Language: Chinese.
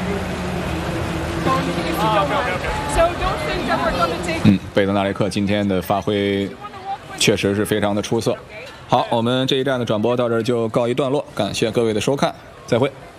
贝德纳雷克今天的发挥确实是非常的出色。好，我们这一站的转播到这儿就告一段落，感谢各位的收看，再会。